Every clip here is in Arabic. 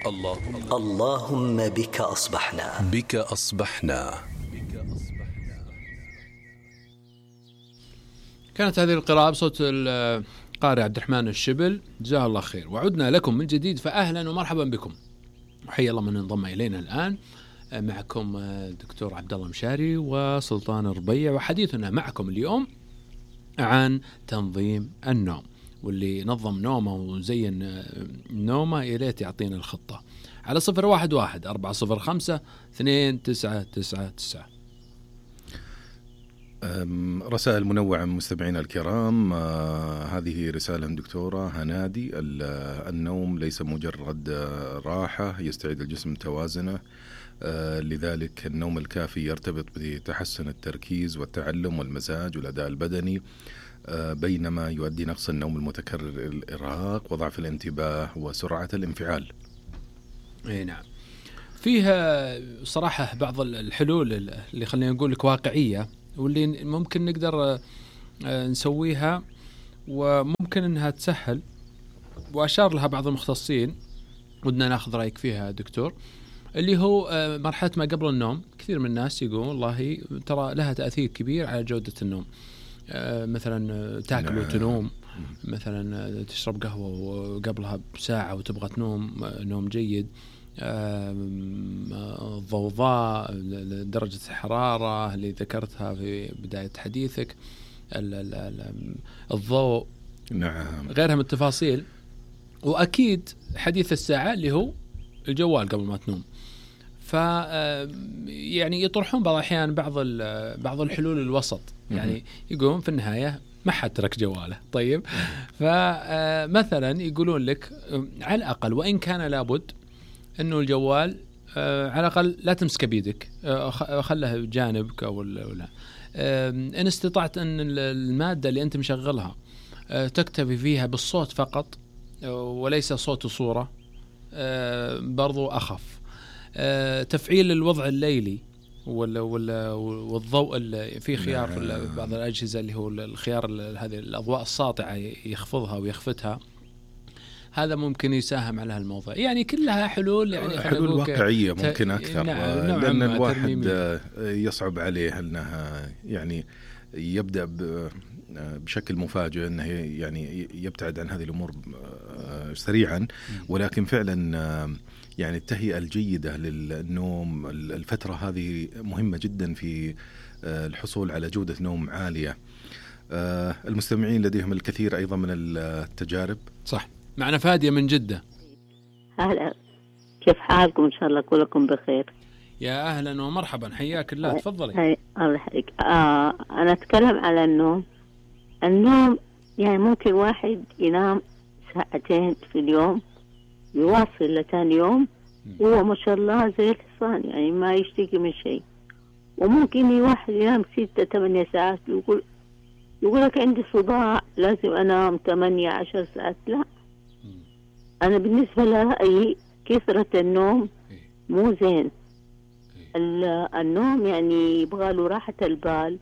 اللهم بك أصبحنا. كانت هذه القراءة بصوت القارئ عبد الرحمن الشبل، جزاه الله خير. وعدنا لكم من جديد، فأهلا ومرحبا بكم، وحيا الله من انضم إلينا الآن. معكم دكتور عبد الله مشاري وسلطان الربيع، وحديثنا معكم اليوم عن تنظيم النوم، واللي نظم نومه وزين نومه يليت يعطينا الخطة على 011-405-2999. رسائل منوعة من مستمعينا الكرام. هذه رسالة من دكتورة هنادي: النوم ليس مجرد راحة، يستعيد الجسم توازنه، لذلك النوم الكافي يرتبط بتحسن التركيز والتعلم والمزاج والأداء البدني، بينما يؤدي نقص النوم المتكرر الإرهاق وضعف الانتباه وسرعة الانفعال. اي نعم، فيها صراحة بعض الحلول اللي خلينا نقول لك واقعية، واللي ممكن نقدر نسويها وممكن انها تسهل، واشار لها بعض المختصين ودنا ناخذ رايك فيها دكتور، اللي هو مرحلة ما قبل النوم. كثير من الناس يقول والله ترى لها تأثير كبير على جودة النوم، مثلا تاكل وتنوم، مثلا تشرب قهوة وقبلها بساعة وتبغى تنوم نوم جيد، الضوضاء، درجة الحرارة اللي ذكرتها في بداية حديثك، الضوء، نعم، غيرها من التفاصيل، وأكيد حديث الساعة اللي هو الجوال قبل ما تنوم. يعني يطرحون بعض الأحيان بعض الحلول الوسط، يعني يقولون في النهاية ما حد ترك جواله. طيب، فمثلا يقولون لك على الأقل وإن كان لابد أنه الجوال على الأقل لا تمسك بيدك، خله بجانبك أو لا. إن استطعت أن المادة اللي أنت مشغلها تكتفي فيها بالصوت فقط وليس صوت وصورة، برضو أخف. تفعيل الوضع الليلي والضوء في خيار بعض الأجهزة اللي هو الخيار هذه الأضواء الساطعة يخفضها ويخفتها، هذا ممكن يساهم على هالموضوع. يعني كلها حلول، يعني حلول واقعية ممكن أكثر، لأن الواحد يصعب عليه أنها يعني يبدأ بشكل مفاجئ أنه يعني يبتعد عن هذه الأمور سريعا، ولكن فعلا يعني التهيئة الجيدة للنوم الفترة هذه مهمة جدا في الحصول على جودة نوم عالية. المستمعين لديهم الكثير أيضا من التجارب. صح، معنا فادية من جدة. أهلا، كيف حالكم؟ إن شاء الله كلكم بخير. يا أهلا ومرحبا، حياك الله، تفضلي. الله يحييك. أنا أتكلم على النوم يعني ممكن واحد ينام ساعتين في اليوم يواصل لتاني يوم هو ما شاء الله زي الحصان، يعني ما يشتكي من شيء. وممكن واحد ينام 6-8 ساعات يقول لك عندي صداع لازم أنام 8-10 ساعات. لا، أنا بالنسبة لرأيي كثرة النوم مو زين. النوم يعني يبغى له راحة البال،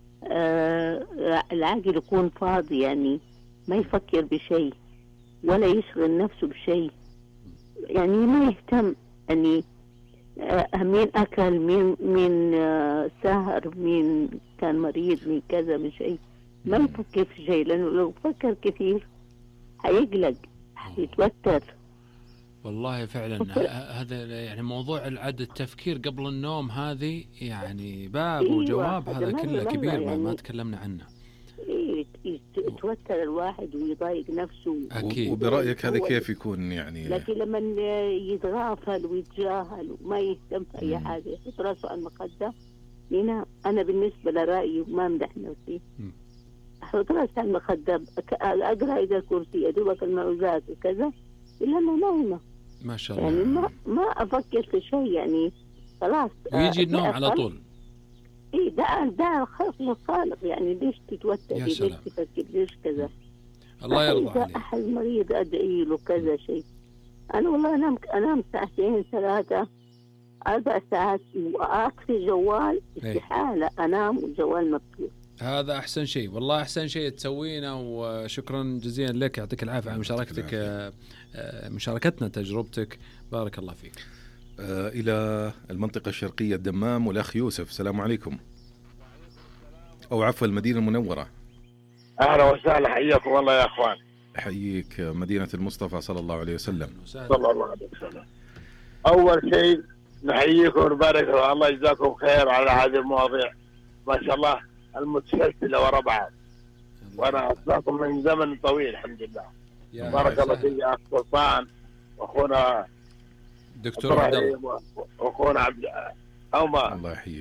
العقل يكون فاضي، يعني ما يفكر بشيء ولا يشغل نفسه بشيء، يعني ما يهتم يعني مين أكل، مين سهر، مين كان مريض، مين كذا، من شيء. ما يفكر في شيء، لأنه لو فكر كثير هيقلق، هيتوتر. والله فعلا هذا يعني موضوع عدم التفكير قبل النوم، هذه يعني باب وجواب، هذا كله كبير يعني ما تكلمنا عنه. يتوتر الواحد ويضايق نفسه. أكيد. وبرأيك هذا كيف يكون يعني؟ لكن لما يتغافل ويتجاهل وما يهتم في أي حاجة، يحط راسه على المخدة ينام. أنا بالنسبة لرأيي ما أمدح نفسي، أحط راسي على المخدة، أقرأ إذا الكرسي، أدوبك المعوذات وكذا، إلا أنا نايمة ما شاء الله. يعني ما أفكر في شيء، يعني خلاص ويجي النوم على طول. إيه ده خلق الخالق، يعني ليش تتوتر، ليش تفكر، ليش كذا. الله يرضى عليك. إذا أحد مريض أدعي له كذا شيء. أنا والله أنام 2-3 4 ساعات وأطفي جوال، استحالة أنام والجوال مفتوح. هذا أحسن شيء والله، أحسن شيء تسوينه، وشكرا جزيلا لك، يعطيك العافية على مشاركتك، مشاركتنا تجربتك، بارك الله فيك. إلى المنطقة الشرقية الدمام، والأخ يوسف، السلام عليكم. أو عفوا المدينة المنورة. أهلا وسهلا، حياكم والله يا أخوان. حييك مدينة المصطفى صلى الله عليه وسلم. صلى الله عليه وسلم. أول شيء نحييكم ونبارك الله يجزاكم خير على هذه المواضيع ما شاء الله المتسلسلة ورا بعض، وأنا أسمعكم من زمن طويل الحمد لله. بارك الله فيك يا أخ سلطان، وأخونا دكتور عبد الله، وأخونا عبد أوما، الله يحييك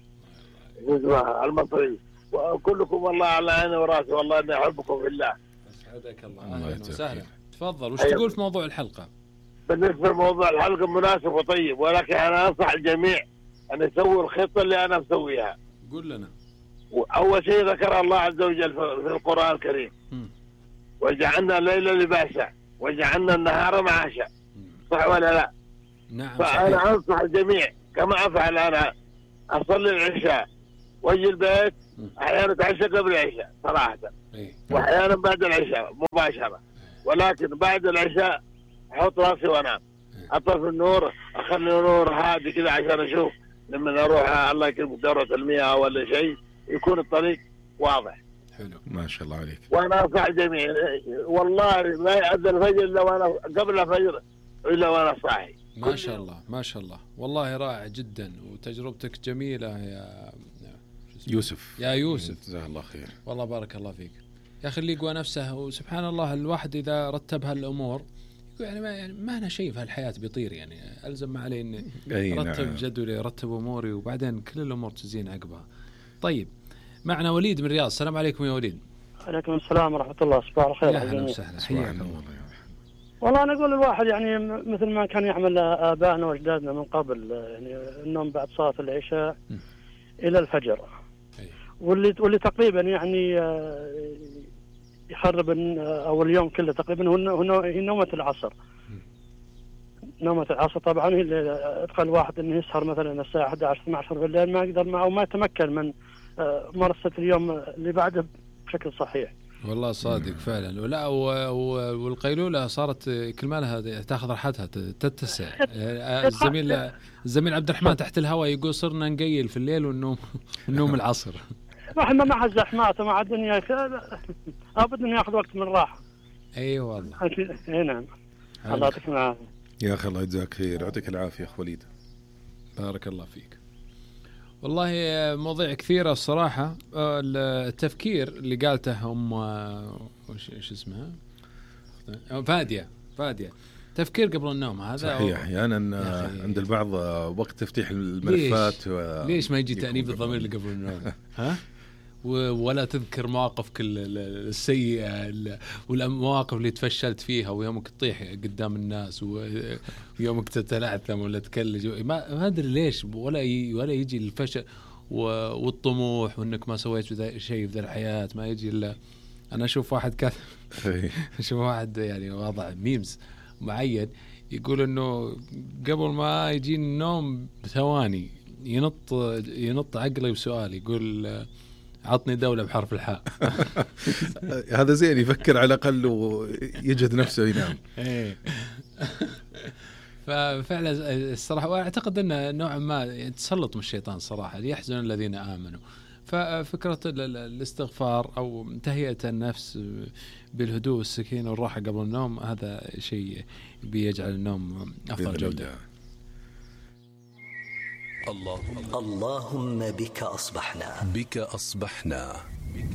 المصري، وكلكم والله على عيني وراسي، والله إني أحبكم في الله. أسعدك الله، أهلا وسهلا. تفضل، وش تقول في موضوع الحلقة؟ بالنسبة لموضوع الحلقة مناسب وطيب، ولكن أنا أنصح الجميع أن يسووا الخطة اللي أنا مسويها. قول لنا. أول شيء ذكر الله عز وجل في القرآن الكريم، وجعلنا الليل لباسا وجعلنا النهار معاشا، صح ولا لا؟ نعم. فأنا أنصح الجميع كما أفعل أنا، أصلي العشاء واجي البيت، أحيانا أتعشى قبل العشاء صراحة، وأحيانا بعد العشاء مباشرة، ولكن بعد العشاء أحط راسي وأنام، أطفي النور، أخلي نور هادي كذا عشان أشوف لما أروح الله يكرمك دورة المياه ولا شيء يكون الطريق واضح. حلو، ما شاء الله عليك. وأنا أنصح الجميع والله ما يأذن الفجر إلا وأنا قبل الفجر إلا وأنا صاحي. ما شاء الله ما شاء الله، والله رائع جدا، وتجربتك جميلة يا يوسف. يا يوسف، جزاه الله خير، والله بارك الله فيك يا أخي. اللي يقوى نفسه، وسبحان الله الواحد إذا رتب هالأمور يعني ما أنا شيء في هالحياة بيطير، يعني ألزم ما علي إني رتب جدولي، رتب أموري، وبعدين كل الأمور تزين عقبها. طيب، معنا وليد من الرياض، السلام عليكم يا وليد. عليكم السلام ورحمة الله، صباح الخير. أهلا وسهلا، حياك الله. والله أنا أقول الواحد يعني مثل ما كان يعمل آبائنا وأجدادنا من قبل، يعني النوم بعد صلاة العشاء إلى الفجر، واللي تقريبا يعني يخرب أو اليوم كله تقريبا هي نومة العصر. نومة العصر طبعا هي اللي أدخل الواحد إنه يسهر مثلا الساعة 11-12 بالليل، ما يقدر أو ما يتمكن من ممارسة اليوم اللي بعده بشكل صحيح. والله صادق فعلا. ولا والقيلولة صارت كل ما لها تاخذ راحتها تتسع. الزميل عبد الرحمن تحت الهواء يقول صرنا نقيل في الليل والنوم العصر. احنا مع الزحمات ومع الدنيا لابد انه ياخذ وقت من راحه. اي والله. اي نعم. الله يعطيك العافيه يا اخي، الله يجزاك خير، يعطيك العافيه اخ وليد. بارك الله فيك. والله مواضيع كثيره الصراحه. التفكير اللي قالته ايش اسمها فاديه تفكير قبل النوم، هذا صحيح. احيانا عند البعض وقت تفتيح الملفات ليش ما يجي تأنيب الضمير اللي قبل النوم؟ ها؟ ولا تذكر مواقفك السيئة والمواقف اللي تفشلت فيها، ويومك تطيح قدام الناس، ويومك تتلعثم ولا تكلج، ما أدري ليش، ولا يجي الفشل والطموح، وإنك ما سويت شيء في ذا الحياة، ما يجي إلا أنا أشوف واحد كاتب أشوف واحد يعني وضع ميمز معين يقول إنه قبل ما يجي النوم بثواني ينط عقلي بسؤال، يقول عطني دولة بحرف الحاء. هذا زين، يفكر على الأقل ويجهد نفسه ينام. ففعلا الصراحة، وأعتقد أنه نوعا ما تسلط من الشيطان صراحة ليحزن الذين آمنوا. ففكرة الاستغفار أو تهيئة النفس بالهدوء والسكينة والراحة قبل النوم، هذا شيء بيجعل النوم أفضل جودة. اللهم بك أصبحنا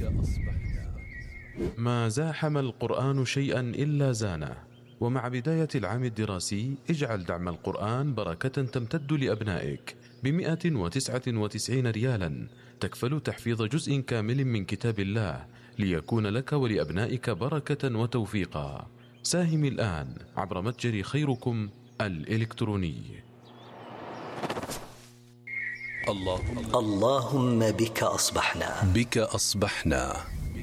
ما زاحم القرآن شيئا إلا زانه. ومع بداية العام الدراسي اجعل دعم القرآن بركة تمتد لأبنائك ب199 ريالا، تكفل تحفيظ جزء كامل من كتاب الله، ليكون لك ولأبنائك بركة وتوفيقا. ساهم الآن عبر متجر خيركم الإلكتروني. اللهم بك أصبحنا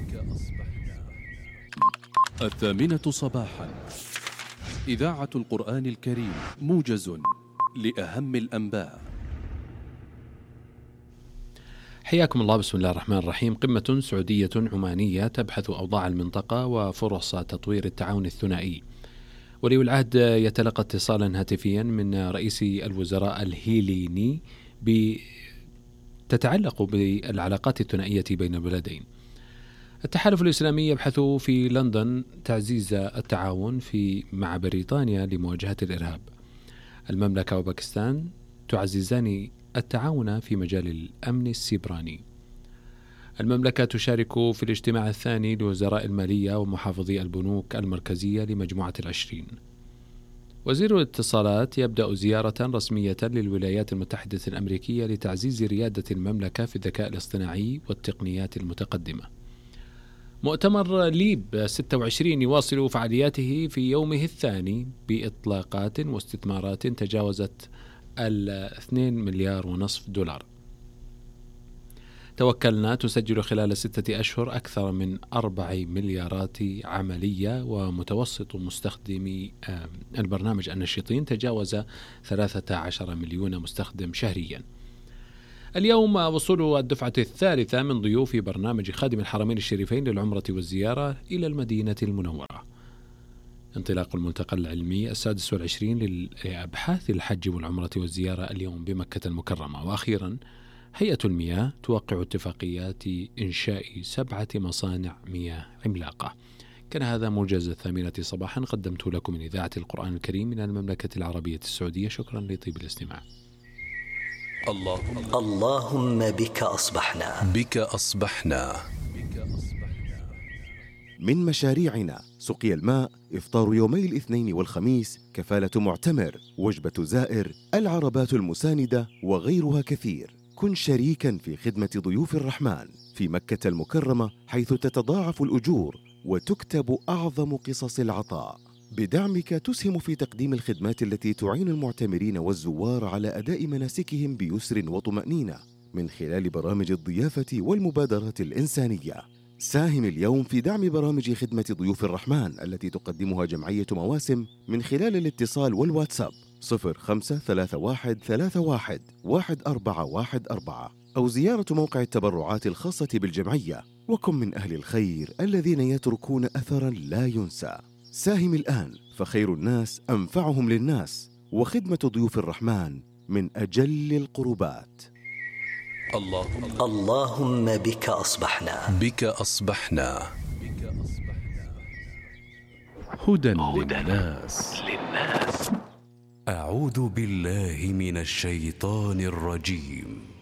8:00 صباحا، إذاعة القرآن الكريم، موجز لأهم الأنباء. حياكم الله. بسم الله الرحمن الرحيم. قمة سعودية عمانية تبحث أوضاع المنطقة وفرص تطوير التعاون الثنائي. ولي العهد يتلقى اتصالا هاتفيا من رئيس الوزراء الهيليني تتعلق بالعلاقات الثنائية بين البلدين. التحالف الإسلامي يبحث في لندن تعزيز التعاون مع بريطانيا لمواجهة الإرهاب. المملكة وباكستان تعززان التعاون في مجال الأمن السيبراني. المملكة تشارك في الاجتماع الثاني لوزراء المالية ومحافظي البنوك المركزية لمجموعة 20. وزير الاتصالات يبدأ زيارة رسمية للولايات المتحدة الأمريكية لتعزيز ريادة المملكة في الذكاء الاصطناعي والتقنيات المتقدمة. مؤتمر ليب 26 يواصل فعالياته في يومه الثاني بإطلاقات واستثمارات تجاوزت 2 مليار ونصف دولار. توكلنا تسجل خلال 6 أشهر أكثر من 4 مليارات عملية، ومتوسط مستخدمي البرنامج النشيطين تجاوز 13 مليون مستخدم شهريا. اليوم وصول الدفعة الثالثة من ضيوف برنامج خادم الحرمين الشريفين للعمرة والزيارة إلى المدينة المنورة. انطلاق الملتقى العلمي 26 لأبحاث الحج والعمرة والزيارة اليوم بمكة المكرمة. وأخيرا هيئة المياه توقع اتفاقيات إنشاء 7 مصانع مياه عملاقة. كان هذا موجز 8 صباحا قدمت لكم من إذاعة القرآن الكريم من المملكة العربية السعودية. شكرا لطيب الاستماع. اللهم بك أصبحنا. بك أصبحنا. من مشاريعنا سقي الماء، إفطار يومي الاثنين والخميس، كفالة معتمر، وجبة زائر، العربات المساندة وغيرها كثير. كن شريكا في خدمة ضيوف الرحمن في مكة المكرمة، حيث تتضاعف الأجور وتكتب أعظم قصص العطاء. بدعمك تسهم في تقديم الخدمات التي تعين المعتمرين والزوار على أداء مناسكهم بيسر وطمأنينة من خلال برامج الضيافة والمبادرات الإنسانية. ساهم اليوم في دعم برامج خدمة ضيوف الرحمن التي تقدمها جمعية مواسم من خلال الاتصال والواتساب 0531311414 أو زيارة موقع التبرعات الخاصة بالجمعية. وكن من أهل الخير الذين يتركون أثرا لا ينسى. ساهم الآن فخير الناس أنفعهم للناس، وخدمة ضيوف الرحمن من أجل القربات. اللهم بك أصبحنا. بك أصبحنا. هدى للناس. أعوذ بالله من الشيطان الرجيم.